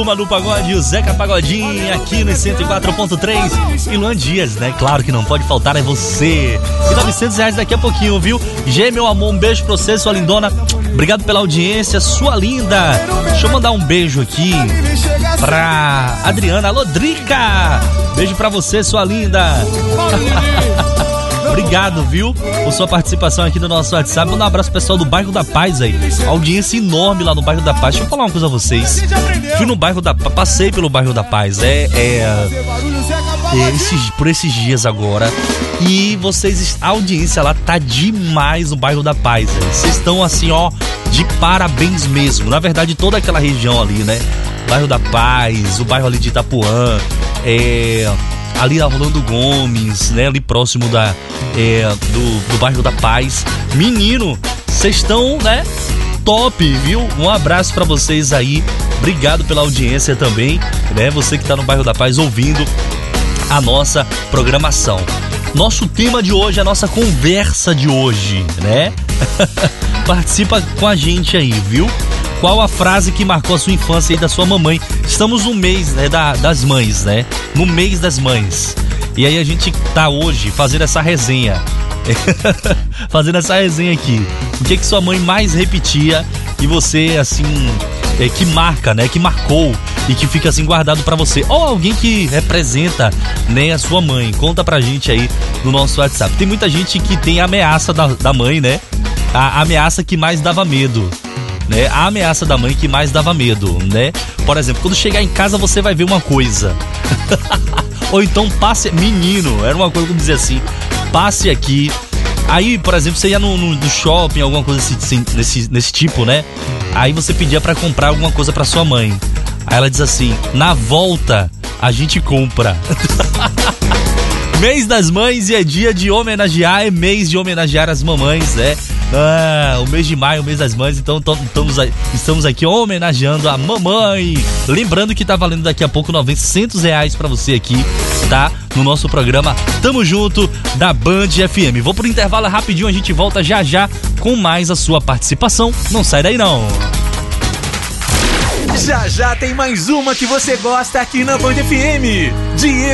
Turma do Pagode, o Zeca Pagodinho aqui no 104.3. E Luan Dias, né? Claro que não pode faltar, é você. E R$900 daqui a pouquinho, viu? Gê, meu amor, um beijo pra você, sua lindona. Obrigado pela audiência, sua linda. Deixa eu mandar um beijo aqui pra Adriana Lodrica. Beijo pra você, sua linda. Obrigado, viu, por sua participação aqui no nosso WhatsApp. Manda um abraço pro pessoal do Bairro da Paz aí. Audiência enorme lá no Bairro da Paz. Deixa eu falar uma coisa a vocês. Fui no Bairro da Paz, passei pelo Bairro da Paz. Por esses dias agora. E vocês, a audiência lá tá demais no Bairro da Paz. Vocês estão assim, ó, de parabéns mesmo. Na verdade, toda aquela região ali, né? Bairro da Paz, o bairro ali de Itapuã, ali na Rolando Gomes, né? Ali próximo do Bairro da Paz. Menino, vocês estão, né? Top, viu? Um abraço pra vocês aí. Obrigado pela audiência também, né? Você que tá no Bairro da Paz ouvindo a nossa programação. Nosso tema de hoje, a nossa conversa de hoje, né? Participa com a gente aí, viu? Qual a frase que marcou a sua infância e da sua mamãe? Estamos no mês, né, das mães, né? No mês das mães. E aí a gente tá hoje fazendo essa resenha. Fazendo essa resenha aqui. O que sua mãe mais repetia e você, assim, que marca, né? Que marcou e que fica assim guardado pra você. Ou alguém que representa, né, a sua mãe. Conta pra gente aí no nosso WhatsApp. Tem muita gente que tem a ameaça da mãe, né? A ameaça que mais dava medo. Né? A ameaça da mãe que mais dava medo, né? Por exemplo, quando chegar em casa você vai ver uma coisa. Ou então passe... Menino, era uma coisa que eu dizia assim: passe aqui. Aí, por exemplo, você ia no shopping, alguma coisa assim, nesse tipo, né? Aí você pedia pra comprar alguma coisa pra sua mãe. Aí ela diz assim: na volta a gente compra. Mês das mães e é dia de homenagear, é mês de homenagear as mamães, né? O mês de maio, o mês das mães, então estamos aqui homenageando a mamãe. Lembrando que tá valendo daqui a pouco R$900 pra você aqui, tá? No nosso programa Tamo Junto da Band FM. Vou pro intervalo rapidinho, a gente volta já já com mais a sua participação. Não sai daí não. Já já tem mais uma que você gosta aqui na Band FM. Diego